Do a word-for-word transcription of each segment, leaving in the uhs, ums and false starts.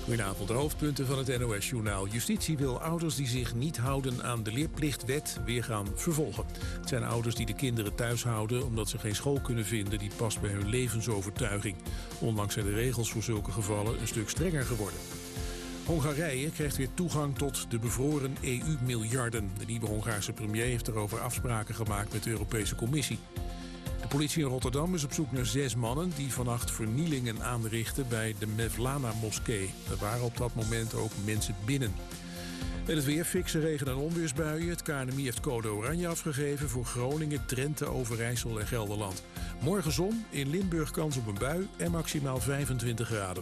Goedenavond, de hoofdpunten van het N O S-journaal. Justitie wil ouders die zich niet houden aan de leerplichtwet weer gaan vervolgen. Het zijn ouders die de kinderen thuis houden omdat ze geen school kunnen vinden die past bij hun levensovertuiging. Onlangs zijn de regels voor zulke gevallen een stuk strenger geworden. Hongarije krijgt weer toegang tot de bevroren E U-miljarden. De nieuwe Hongaarse premier heeft erover afspraken gemaakt met de Europese Commissie. De politie in Rotterdam is op zoek naar zes mannen die vannacht vernielingen aanrichten bij de Mevlana-moskee. Er waren op dat moment ook mensen binnen. En het weer, fikse regen- en onweersbuien. Het K N M I heeft code oranje afgegeven voor Groningen, Drenthe, Overijssel en Gelderland. Morgen zon, in Limburg kans op een bui en maximaal vijfentwintig graden.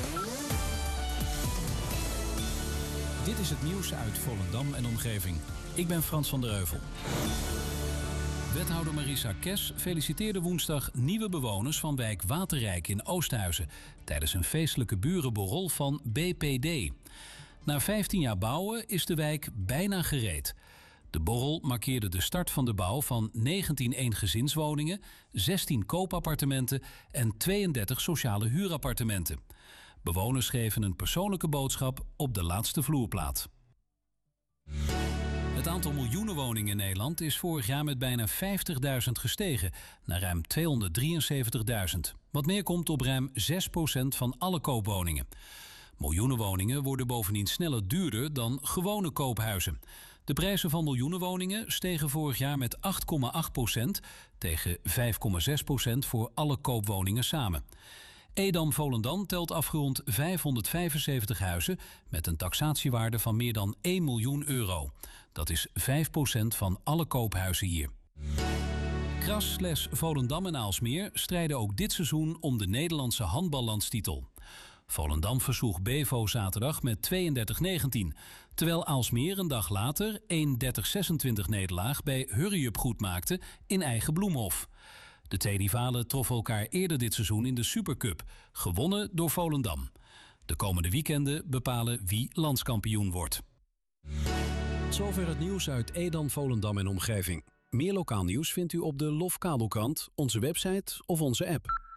Dit is het nieuws uit Volendam en omgeving. Ik ben Frans van der Heuvel. Wethouder Marisa Kes feliciteerde woensdag nieuwe bewoners van wijk Waterrijk in Oosthuizen tijdens een feestelijke burenborrel van B P D. Na vijftien jaar bouwen is de wijk bijna gereed. De borrel markeerde de start van de bouw van negentien eengezinswoningen, zestien koopappartementen en tweeëndertig sociale huurappartementen. Bewoners geven een persoonlijke boodschap op de laatste vloerplaat. Het aantal miljoenenwoningen in Nederland is vorig jaar met bijna vijftigduizend gestegen, naar ruim tweehonderddrieënzeventigduizend. Wat meer komt op ruim zes procent van alle koopwoningen. Miljoenenwoningen worden bovendien sneller duurder dan gewone koophuizen. De prijzen van miljoenenwoningen stegen vorig jaar met acht komma acht procent tegen vijf komma zes procent voor alle koopwoningen samen. Edam Volendam telt afgerond vijfhonderdvijfenzeventig huizen met een taxatiewaarde van meer dan één miljoen euro. Dat is vijf procent van alle koophuizen hier. Kras, Sles, Volendam en Aalsmeer strijden ook dit seizoen om de Nederlandse handballandstitel. Volendam versloeg Bevo zaterdag met tweeëndertig negentien, terwijl Aalsmeer een dag later een dertig zesentwintig nederlaag bij Hurriup goed maakte in eigen Bloemhof. De twee rivalen troffen elkaar eerder dit seizoen in de Supercup, gewonnen door Volendam. De komende weekenden bepalen wie landskampioen wordt. Zover het nieuws uit Edam, Volendam en omgeving. Meer lokaal nieuws vindt u op de Lof Kabelkrant, onze website of onze app.